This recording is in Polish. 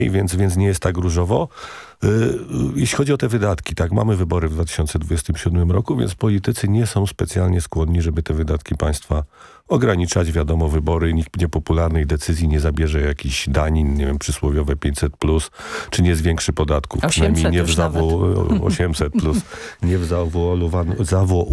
więc nie jest tak różowo. Jeśli chodzi o te wydatki, tak, mamy wybory w 2027 roku, więc politycy nie są specjalnie skłonni, żeby te wydatki państwa ograniczać. Wiadomo, wybory, nikt niepopularnej decyzji nie zabierze jakichś danin, nie wiem, przysłowiowe 500+, czy nie zwiększy podatków. 800 przynajmniej nie w 800+, nie w